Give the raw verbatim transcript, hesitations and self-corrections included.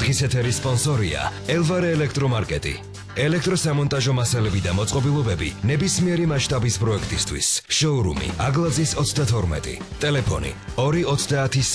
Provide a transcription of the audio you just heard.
არხის ეთერის სპონსორია ელვარე ელექტრომარკეტი. ელექტროსამონტაჟო მასალები და მოწყობილობები ნებისმიერი მასშტაბის პროექტისთვის. შოურუმი აგლაძის ოცდათორმეტი. ტელეფონი ორი ოცდაათი